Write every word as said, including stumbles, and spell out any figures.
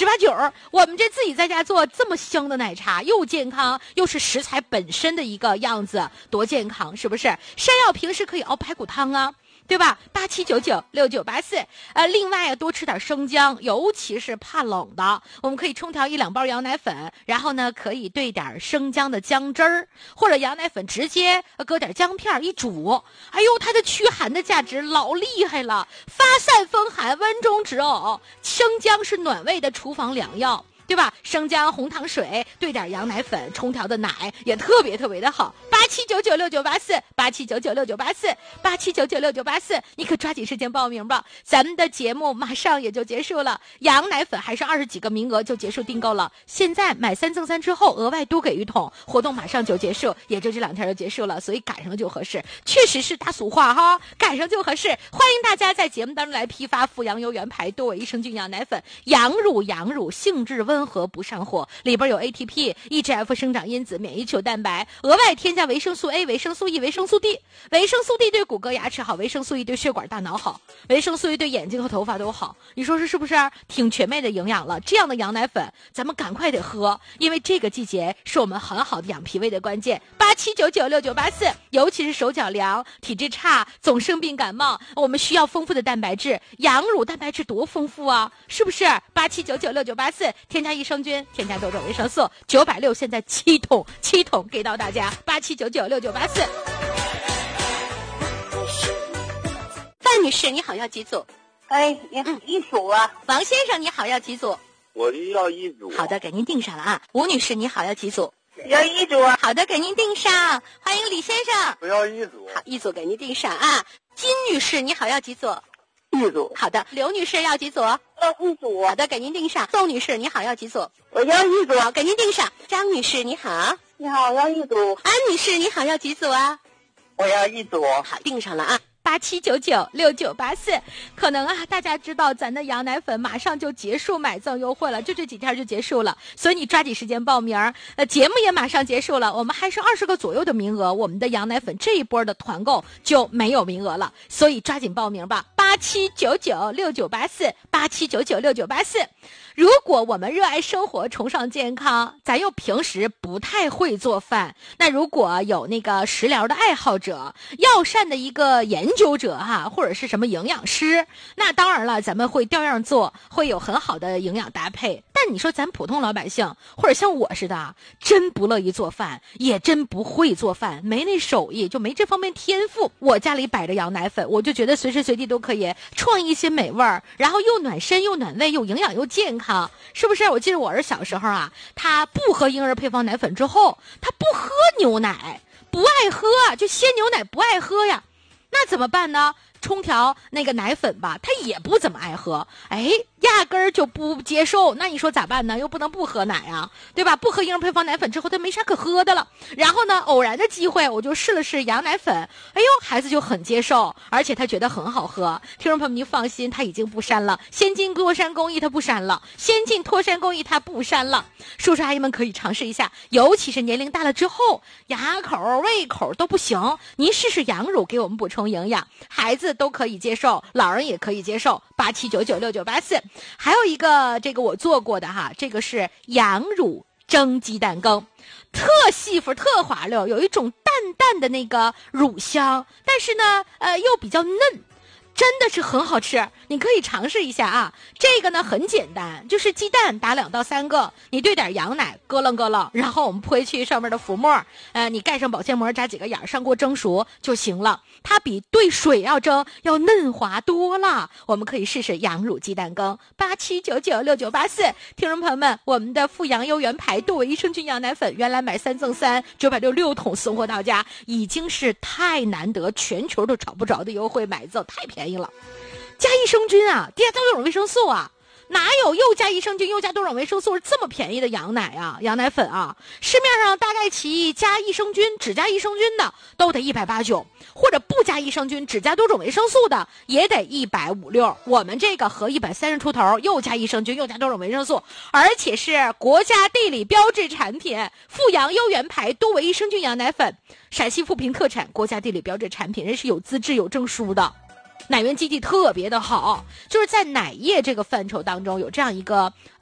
十八九，我们这自己在家做这么香的奶茶，又健康，又是食材本身的一个样子，多健康，是不是？山药平时可以熬排骨汤啊，对吧？八七九九六九八四，呃，另外多吃点生姜，尤其是怕冷的，我们可以冲调一两包羊奶粉，然后呢，可以兑点生姜的姜汁儿，或者羊奶粉直接搁点姜片一煮，哎呦，它的驱寒的价值老厉害了，发散风寒，温中止呕，生姜是暖胃的厨房良药。对吧？生姜、红糖水兑点羊奶粉冲调的奶也特别特别的好。八七九九六九八四，八七九九六九八四，八七九九六九八四，你可抓紧时间报名吧！咱们的节目马上也就结束了，羊奶粉还剩二十几个名额就结束订购了。现在买三赠三之后，额外多给一桶，活动马上就结束，也就这两天就结束了，所以赶上就合适。确实是大俗话哈，赶上就合适。欢迎大家在节目当中来批发富阳优原牌多维益生菌羊奶粉，羊乳羊乳性质温和不上火，里边有 A T P、E G F 生长因子、免疫球蛋白，额外添加维生素 A、维生素 E、维生素 D。维生素 D 对骨骼牙齿好，维生素 E 对血管大脑好，维生素 E 对眼睛和头发都好。你说是不是挺全面的营养了？这样的羊奶粉咱们赶快得喝，因为这个季节是我们很好的养脾胃的关键。八七九九六九八四，尤其是手脚凉、体质差、总生病感冒，我们需要丰富的蛋白质，羊乳蛋白质多丰富啊，是不是？八七九九六九八四，添加益生菌，添加多种维生素，九百六现在七桶，七桶给到大家。八七九九六九八四。范女士你好，要几组？ 哎，嗯，一组啊。 王先生你好，要几组？ 我就要一组。 好的，给您订上了啊。吴女士你好，要几组？ 要一组啊。 好的，给您订上。欢迎李先生。 我要一组。 好，一组给您订上啊。金女士你好，要几组？ 一组。 好的，刘女士要几组？ 要一组。 好的，给您订上。宋女士你好，要几组？ 我要一组。 好，给您订上。张女士你好。 你好，要一组。 安女士你好，要几组啊？ 我要一组。 好，订上了啊。八七九九六九八四，可能啊，大家知道咱的羊奶粉马上就结束买赠优惠了，就这几天就结束了，所以你抓紧时间报名。呃，节目也马上结束了，我们还剩二十个左右的名额，我们的羊奶粉这一波的团购就没有名额了，所以抓紧报名吧。八七九九六九八四，八七九九六九八四。如果我们热爱生活，崇尚健康，咱又平时不太会做饭，那如果有那个食疗的爱好者、药膳的一个研究者哈，或者是什么营养师，那当然了，咱们会调样做，会有很好的营养搭配。但你说咱普通老百姓，或者像我似的，真不乐意做饭，也真不会做饭，没那手艺，就没这方面天赋。我家里摆着羊奶粉，我就觉得随时随地都可以创意一些美味儿，然后又暖身又暖胃又营养又健康，是不是？我记得我儿小时候啊，他不喝婴儿配方奶粉之后，他不喝牛奶，不爱喝，就鲜牛奶不爱喝呀，那怎么办呢？冲调那个奶粉吧，他也不怎么爱喝，哎，压根儿就不接受。那你说咋办呢？又不能不喝奶啊，对吧？不喝婴儿配方奶粉之后，他没啥可喝的了。然后呢，偶然的机会，我就试了试羊奶粉，哎呦，孩子就很接受，而且他觉得很好喝。听众朋友们，您放心，他已经不删了。先进脱山工艺他不删了，先进脱山工艺他不删了。叔叔阿姨们可以尝试一下，尤其是年龄大了之后，牙口、胃口都不行，您试试羊乳给我们补充营养，孩子都可以接受，老人也可以接受。八七九九六九八四。还有一个这个我做过的哈，这个是羊乳蒸鸡蛋羹，特细服特滑溜，有一种淡淡的那个乳香，但是呢呃又比较嫩，真的是很好吃，你可以尝试一下啊。这个呢很简单，就是鸡蛋打两到三个，你兑点羊奶咯楞咯楞，然后我们泼去上面的浮沫，呃，你盖上保鲜膜，扎几个眼，上锅蒸熟就行了。它比兑水要蒸要嫩滑多了。我们可以试试羊乳鸡蛋羹。八七九九六九八四，听众朋友们，我们的富阳优原牌多维益生菌羊奶粉，原来买三赠三，九百六六桶送货到家，已经是太难得，全球都找不着的优惠买赠，太便宜了。加益生菌啊，加多种维生素啊，哪有又加益生菌又加多种维生素这么便宜的羊奶啊，羊奶粉啊？市面上大概其加益生菌只加益生菌的都得一百八九，或者不加益生菌只加多种维生素的也得一百五六。我们这个合一百三十出头，又加益生菌又加多种维生素，而且是国家地理标志产品，富阳优原牌多维益生菌羊奶粉，陕西富平特产，国家地理标志产品，人是有资质有证书的。奶源基地特别的好，就是在奶业这个范畴当中有这样一个